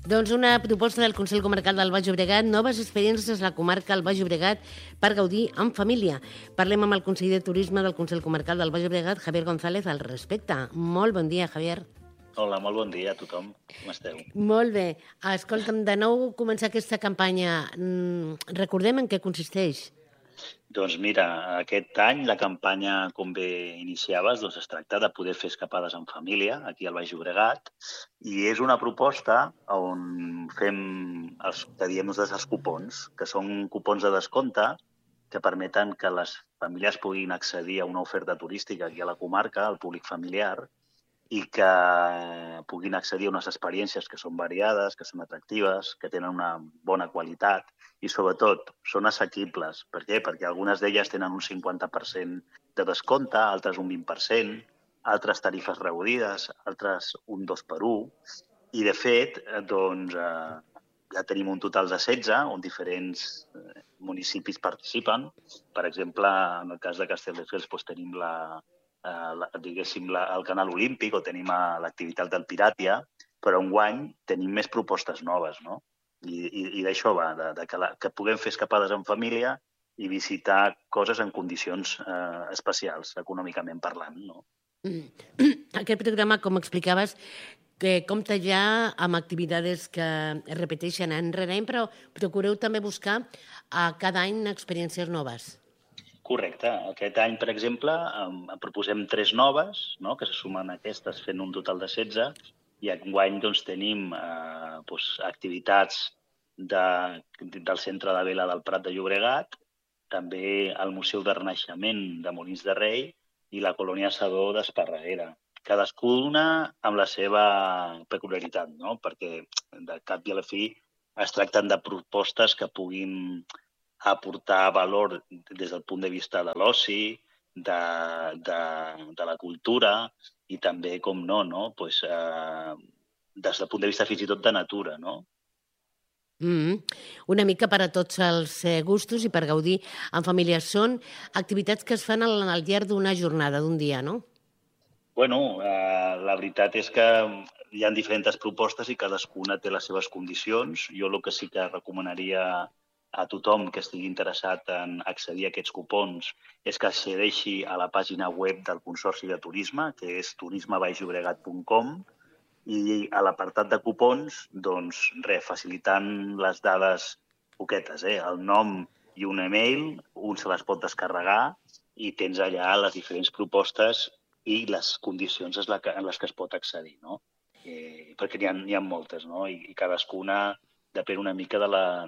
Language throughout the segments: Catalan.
Doncs una proposta del Consell Comarcal del Baix Llobregat, noves experiències a la comarca del Baix Llobregat per gaudir en família. Parlem amb el conseller de Turisme del Consell Comarcal del Baix Llobregat, Javier González, al respecte. Molt bon dia, Javier. Hola, molt bon dia a tothom. Com esteu? Molt bé. Escolta'm, de nou començar aquesta campanya. Recordem en què consisteix. Doncs mira, aquest any la campanya, com bé iniciaves, es tracta de poder fer escapades en família, aquí al Baix Llobregat, i és una proposta on fem els que diem els cupons, que són cupons de descompte que permeten que les famílies puguin accedir a una oferta turística aquí a la comarca, al públic familiar, i que puguin accedir a unes experiències que són variades, que són atractives, que tenen una bona qualitat i, sobretot, són assequibles. Per què? Perquè algunes d'elles tenen un 50% de descompte, altres un 20%, altres tarifes reduïdes, altres un 2x1. I, de fet, doncs, ja tenim un total de 16, on diferents municipis participen. Per exemple, en el cas de Castelldefels doncs, tenim el canal olímpic o tenim l'activitat del Piràtia, però enguany tenim més propostes noves, no? I d'això va, que puguem fer escapades en família i visitar coses en condicions especials, econòmicament parlant, no? Aquest programa, com explicaves, que compta ja amb activitats que es repeteixen any rere any, però procureu també buscar cada any experiències noves. Correcte. Aquest any, per exemple, proposem 3 noves, no?, que se sumen a aquestes fent un total de 16, i enguany doncs, tenim activitats del Centre de Vela del Prat de Llobregat, també el Museu de Renaixement de Molins de Rei i la Colònia Sedó d'Esparreguera. Cadascuna amb la seva peculiaritat, no?, perquè de cap i a la fi es tracten de propostes que puguin aportar valor des del punt de vista de l'oci, de la cultura i també, com no, des del punt de vista fins i tot de natura, no? Una mica per a tots els gustos i per gaudir en família. Són activitats que es fan al llarg d'una jornada, d'un dia, no? Bueno, la veritat és que hi ha diferents propostes i cadascuna té les seves condicions. Jo el que sí que recomanaria a tothom que estigui interessat en accedir a aquests cupons és que accedeixi a la pàgina web del Consorci de Turisme, que és turismebaixllobregat.com, i a l'apartat de cupons, doncs, facilitant les dades poquetes, el nom i un email, un se les pot descarregar i tens allà les diferents propostes i les condicions en les que es pot accedir, no? Perquè n'hi ha moltes, no? I cadascuna depèn una mica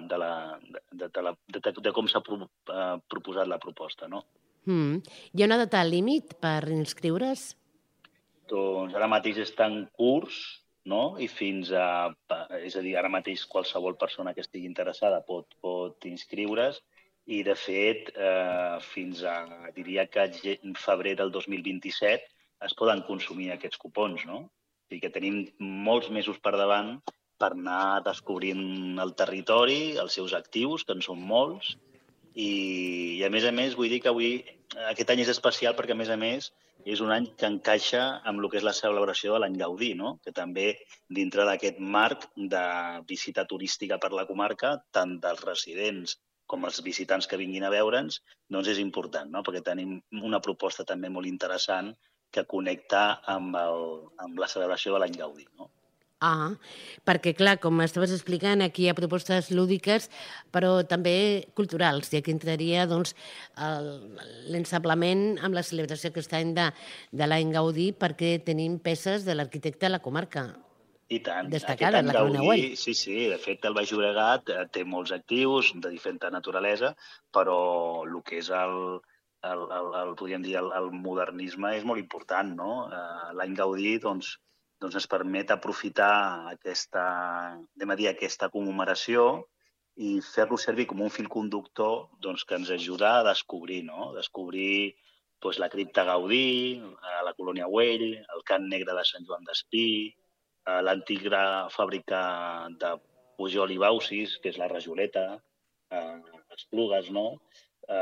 de com s'ha proposat la proposta, no? Hi ha una data límit per inscriure's? Doncs ara mateix està en curs, no? I fins a... És a dir, ara mateix qualsevol persona que estigui interessada pot inscriure's i, de fet, fins a, diria que febrer del 2027 es poden consumir aquests cupons, no? O sigui que tenim molts mesos per davant per anar descobrint el territori, els seus actius, que en són molts, i a més, vull dir que aquest any és especial perquè, a més, és un any que encaixa amb el que és la celebració de l'Any Gaudí, no? Que també, dintre d'aquest marc de visita turística per la comarca, tant dels residents com els visitants que vinguin a veure'ns, doncs és important, no? Perquè tenim una proposta també molt interessant que connecta amb la celebració de l'Any Gaudí, no? Perquè, clar, com estaves explicant, aquí hi ha propostes lúdiques, però també culturals, i aquí entraria doncs, l'ensablament amb la celebració aquest any de l'Any Gaudí, perquè tenim peces de l'arquitecte de la comarca. I tant. Destacada, la Colònia Güell. Sí, de fet, el Baix Llobregat té molts actius de diferent naturalesa, però el que és podríem dir, el modernisme és molt important, no? L'Any Gaudí, doncs ens permet aprofitar aquesta commemoració i fer-lo servir com un fil conductor que ens ajuda a descobrir, no? Descobrir la cripta Gaudí, la Colònia Güell, el Cant Negre de Sant Joan d'Espí, l'antiga fàbrica de Pujol i Baucis, que és la Rajoleta, Esplugues, no?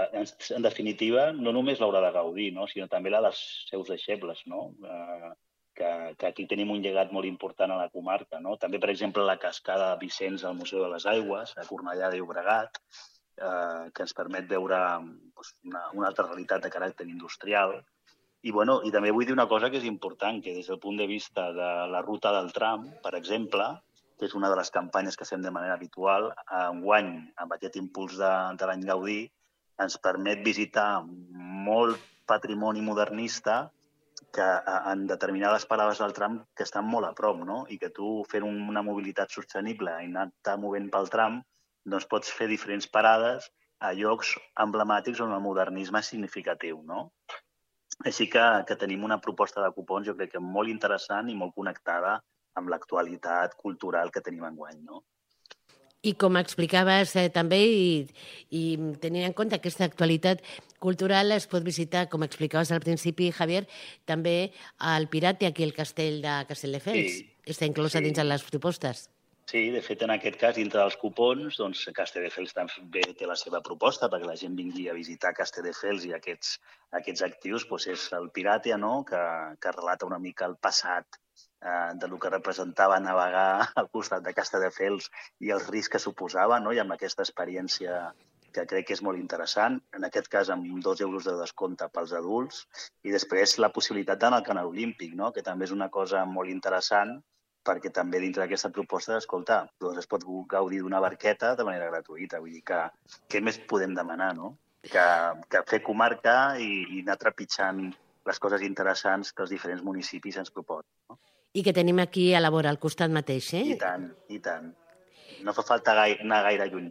En definitiva, no només l'obra de Gaudí, no?, sinó també la dels seus deixebles, no? que aquí tenim un llegat molt important a la comarca, no? També, per exemple, la cascada Vicenç al Museu de les Aigües, a Cornellà de Llobregat, que ens permet veure una altra realitat de caràcter industrial. I també vull dir una cosa que és important, que des del punt de vista de la ruta del tram, per exemple, que és una de les campanyes que fem de manera habitual, enguany, amb aquest impuls de l'any Gaudí, ens permet visitar molt patrimoni modernista que en determinades parades del tram que estan molt a prop, no? I que tu, fent una mobilitat sostenible i anar-te movent pel tram, doncs pots fer diferents parades a llocs emblemàtics on el modernisme és significatiu, no? Així que tenim una proposta de cupons, jo crec que molt interessant i molt connectada amb l'actualitat cultural que tenim enguany, no? I com explicaves també, i tenint en compte aquesta actualitat cultural, es pot visitar, com explicaves al principi, Javier, també el Pirate, aquí al castell de Castelldefels. Sí, està inclosa dins de les propostes. Sí, de fet, en aquest cas, dintre dels cupons, doncs Castelldefels també té la seva proposta perquè la gent vingui a visitar Castelldefels i aquests actius, doncs és el Pirate, no?, que relata una mica el passat del que representava navegar al costat de Castelldefels i els riscs que suposava, no?, i amb aquesta experiència que crec que és molt interessant, en aquest cas amb 2 euros de descompte pels adults, i després la possibilitat d'anar al Canal Olímpic, no?, que també és una cosa molt interessant, perquè també dintre d'aquesta proposta, escolta, doncs es pot gaudir d'una barqueta de manera gratuïta. Vull dir que què més podem demanar, no? Que fer comarca i anar trepitjant les coses interessants que els diferents municipis ens proposen, no? I que tenim aquí a la vora, al costat mateix, eh? I tant, i tant. No fa falta anar gaire lluny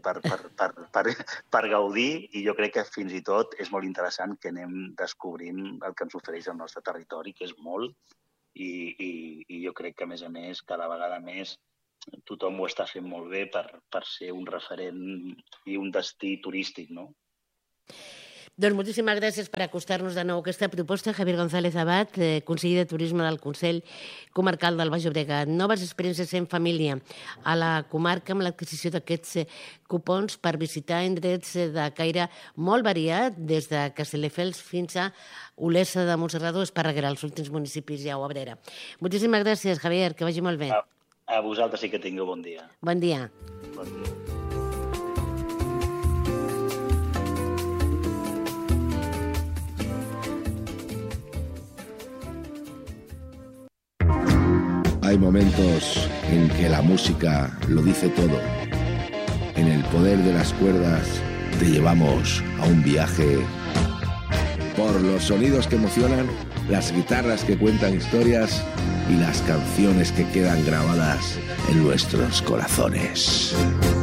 per gaudir, i jo crec que fins i tot és molt interessant que anem descobrint el que ens ofereix el nostre territori, que és molt, i jo crec que, a més, cada vegada més tothom ho està fent molt bé per ser un referent i un destí turístic, no? Doncs moltíssimes gràcies per acostar-nos de nou a aquesta proposta. Javier González Abad, conseller de Turisme del Consell Comarcal del Baix Llobregat. Noves experiències en família a la comarca amb l'adquisició d'aquests cupons per visitar indrets de caire molt variat, des de Castelldefels fins a Olesa de Montserrat o Esparreguera, els últims municipis ja o Abrera. Moltíssimes gràcies, Javier, que vagi molt bé. A vosaltres i que tingueu bon dia. Bon dia. Bon dia. Hay momentos en que la música lo dice todo. En el poder de las cuerdas te llevamos a un viaje por los sonidos que emocionan, las guitarras que cuentan historias y las canciones que quedan grabadas en nuestros corazones.